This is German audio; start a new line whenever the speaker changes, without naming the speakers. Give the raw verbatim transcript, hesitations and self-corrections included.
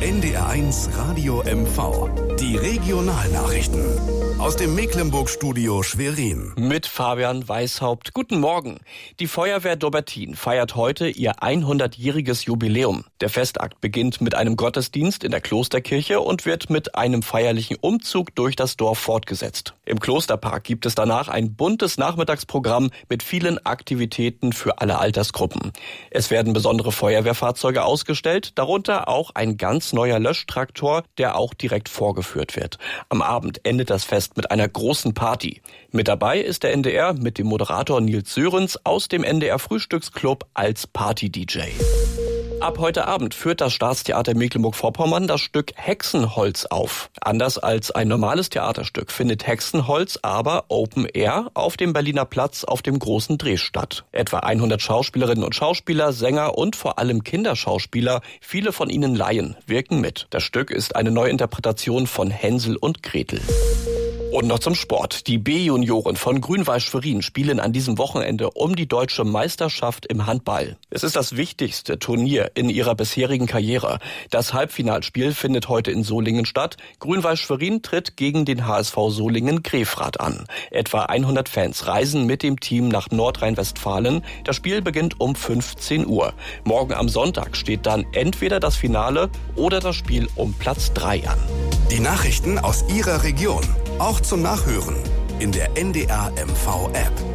N D R eins Radio M V. Die Regionalnachrichten. Aus dem Mecklenburg-Studio Schwerin.
Mit Fabian Weishaupt. Guten Morgen. Die Feuerwehr Dobbertin feiert heute ihr hundertjähriges Jubiläum. Der Festakt beginnt mit einem Gottesdienst in der Klosterkirche und wird mit einem feierlichen Umzug durch das Dorf fortgesetzt. Im Klosterpark gibt es danach ein buntes Nachmittagsprogramm mit vielen Aktivitäten für alle Altersgruppen. Es werden besondere Feuerwehrfahrzeuge ausgestellt, darunter auch ein ganz neuer Löschtraktor, der auch direkt vorgeführt wird. Am Abend endet das Fest mit einer großen Party. Mit dabei ist der N D R mit dem Moderator Nils Sörens aus dem N D R Frühstücksclub als Party-D J. Ab heute Abend führt das Staatstheater Mecklenburg-Vorpommern das Stück Hexenholz auf. Anders als ein normales Theaterstück findet Hexenholz aber Open Air auf dem Berliner Platz auf dem Großen Dreh statt. Etwa hundert Schauspielerinnen und Schauspieler, Sänger und vor allem Kinderschauspieler, viele von ihnen Laien, wirken mit. Das Stück ist eine Neuinterpretation von Hänsel und Gretel. Und noch zum Sport. Die B-Junioren von Grün-Weiß Schwerin spielen an diesem Wochenende um die deutsche Meisterschaft im Handball. Es ist das wichtigste Turnier in ihrer bisherigen Karriere. Das Halbfinalspiel findet heute in Solingen statt. Grün-Weiß Schwerin tritt gegen den H S V Solingen-Grefrath an. Etwa hundert Fans reisen mit dem Team nach Nordrhein-Westfalen. Das Spiel beginnt um fünfzehn Uhr. Morgen am Sonntag steht dann entweder das Finale oder das Spiel um Platz drei an.
Die Nachrichten aus Ihrer Region. Auch zum Nachhören in der N D R M V App.